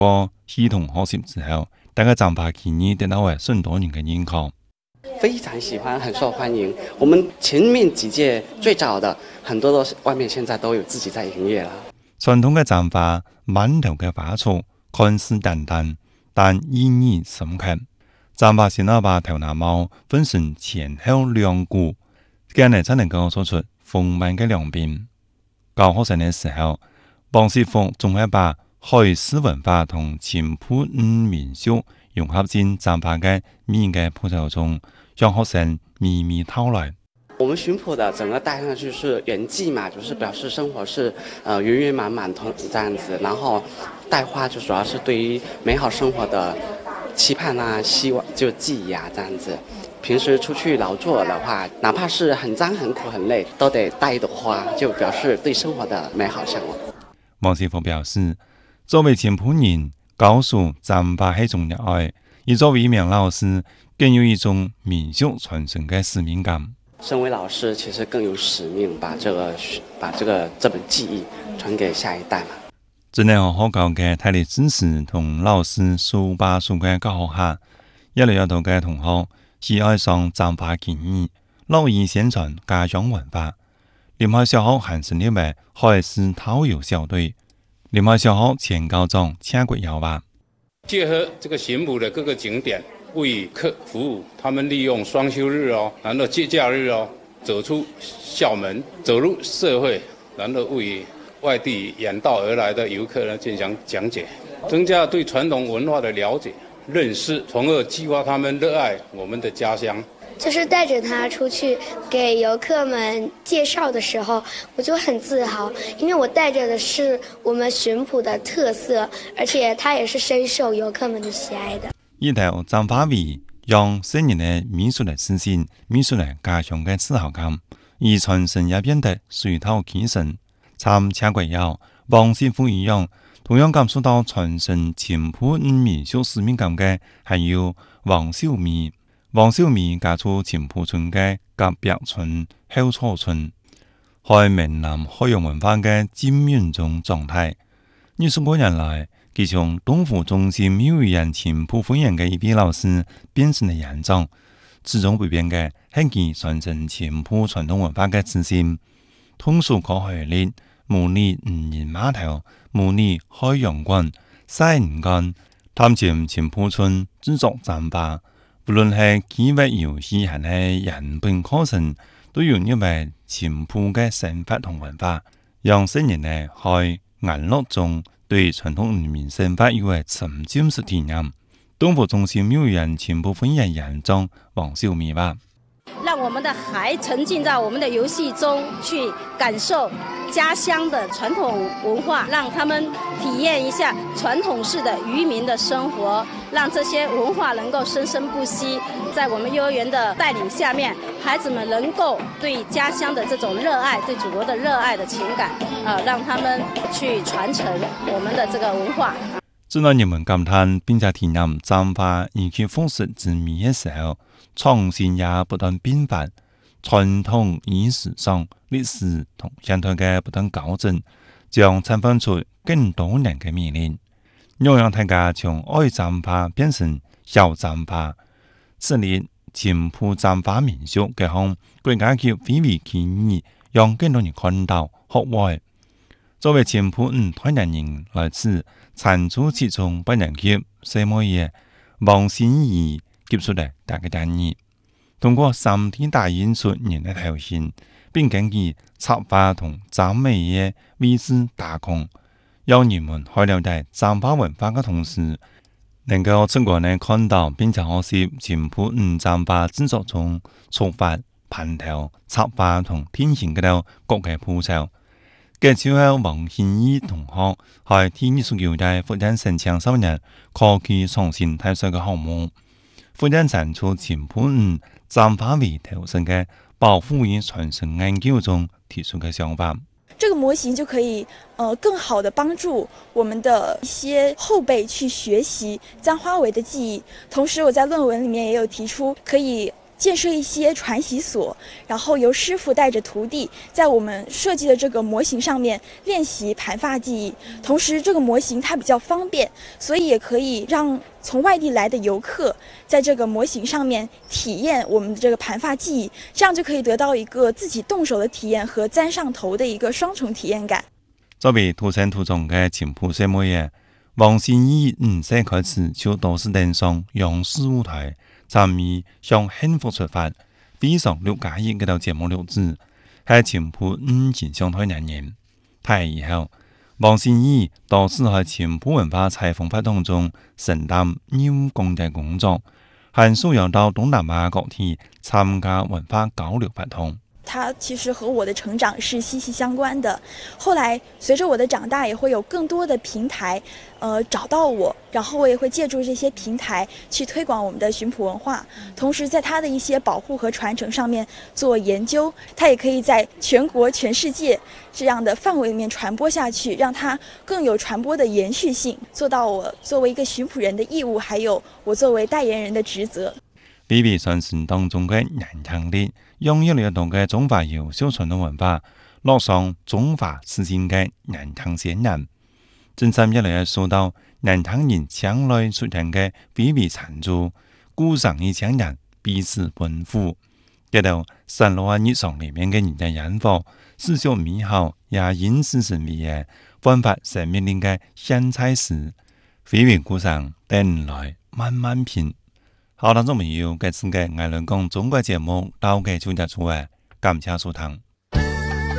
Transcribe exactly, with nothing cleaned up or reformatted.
過系統學習之後，大家斬伐建議得到嘅很多人嘅認可。 非常喜歡，很受歡迎。我們前面幾屆最早的，很多都外面現在都有自己在營業啦。 傳統嘅斬伐，滿頭嘅花草，看似簡單，但意義深刻。斬伐先要把頭拿毛分成前後兩股，咁樣才能夠做出豐滿嘅兩邊。教學生嘅時候，王師傅仲係把海事文化同前埔五民俗融合進斬伐嘅面嘅步驟中，向學生秘密討論。 我們巡捕的整個帶上去是圓寂嘛，就是表示生活是呃圓圓滿滿同這樣子，然後帶花就主要是對於美好生活的期盼啊、希望就記憶啊這樣子。平時出去勞作的話，哪怕是很髒、很苦、很累，都得帶一朵花，就表示對生活的美好向往。 王師傅表示，作為前埔人，告訴斬伐係種熱愛，而作為一名老師，更有一種民俗傳承嘅使命感。 身為老師，其實更有使命，把這個把這個這本記憶傳給下一代嘛。 真係學校嘅體力知識同老師數把數嘅教學下，越來越多嘅同學喜愛上斬伐建議，樂意宣傳家鄉文化。臨海小學還成立為海事陶窯小隊，臨海小學前校長請過邀吧。 結合這個巡捕的各個景點，為客服務，他們利用雙休日哦，然後節假日哦，走出校門，走入社會，然後為外地遠道而來的遊客呢進行講解，增加對傳統文化的了解、認識，從而激發他們熱愛我們的家鄉。 就是帶着他出去給遊客們介紹的時候，我就很自豪，因為我帶着的是我們巡捕的特色，而且它也是深受遊客們的喜愛的。 一頭斬伐為讓新人的民俗的自信、民俗的家鄉的自豪感，而傳承也變得水到渠成。參請過邀，王師傅一樣，同樣感受到傳承前埔民俗使命感嘅，還有王秀美。王秀美嫁出前埔村嘅隔壁村後草村，喺閩南海洋文化嘅浸潤中狀態。二十多年來，佢從東湖中心幼兒園前埔分園嘅一位老師變成了園長，始終不變嘅係佢傳承前埔傳統文化嘅自信。通俗可學歷，模擬漁人碼頭，模擬海洋館、西園館，探潛前埔村製作斬伐。無論係體育遊戲還係人本課程，都融入為前埔嘅生活同文化，讓新人呢喺眼樂中對傳統漁民生活有個沉浸式體驗。東湖中心幼兒園前埔分園園長王秀美話： 讓我們的孩沉浸在我們的遊戲中，去感受家鄉的傳統文化，讓他們體驗一下傳統式的漁民的生活，讓這些文化能夠生生不息。在我們幼兒園的帶領下面，孩子們能夠對家鄉的這種熱愛，對祖國的熱愛的情感，啊、呃，讓他們去傳承我們的這個文化。 正當人們感嘆並且體驗斬伐以及風俗之美嘅時候，創新也不斷變化，傳統與時尚、歷史同現代嘅不斷校正，將產生出更多人嘅魅力。讓讓大家從愛斬伐變成小斬伐，設立前埔斬伐民俗嘅項國家級非遺建議，讓更多人看到學會。作為前埔五代人來自參與其中八年級細末嘢王心怡接出嚟大嘅建議，通過三 D 打印出人嘅頭型，並根據插花同斬尾嘅位置打孔，讓人們喺了解斬伐文化嘅同時，能夠直觀地看到並且學習前埔五斬伐製作中觸發、盤頭、插花同天形嗰度各嘅步驟。嘅朝後王心怡同學喺體育業界負責申請三年科技創新探索嘅項目，負責產出前埔五斬伐為投身嘅保護與傳承研究中提出嘅想法。 這個模型就可以，呃，更好地幫助我們的一些後輩去學習簪花圍的技藝。同時，我在論文裡面也有提出，可以建设一些传习所，然后由师傅带着徒弟，在我们设计的这个模型上面练习盘发技艺。同时，这个模型它比较方便，所以也可以让从外地来的游客在这个模型上面体验我们的这个盘发技艺，这样就可以得到一个自己动手的体验和簪上头的一个双重体验感。 作为土生土长嘅前埔社妹嘅王善义五歲開始就多次登上央視舞台，參與向幸福出發，非常了解呢個節目錄製，係前埔五前上台兩年。退役後，王善義多次喺前埔文化採訪活動中承擔義務公益工作，還需要到東南亞各地參加文化交流活動。 它其實和我的成長是息息相關的。後來隨着我的長大，也會有更多的平台，呃，找到我，然後我也會借助這些平台去推廣我們的尋埔文化，同時在它的一些保護和傳承上面做研究，它也可以在全國、全世界這樣的範圍裡面傳播下去，讓它更有傳播的延續性，做到我作為一個尋埔人的義務，還有我作為代言人的職責。 比比傳承當中嘅人腔力，用一了同嘅中華優秀傳統文化，落上中華自信嘅人腔先人。真心一嚟說到人腔人將來出現嘅比比殘珠，故上一腔人彼此奔赴，一到生活日常裡面嘅人嘅引火，思想美好也因此成為嘅煥發生命力嘅香菜時，非為故上等來慢慢品。好，聽眾朋友，這次嘅愛倫講中國節目到嘅就結束啦，感謝收聽。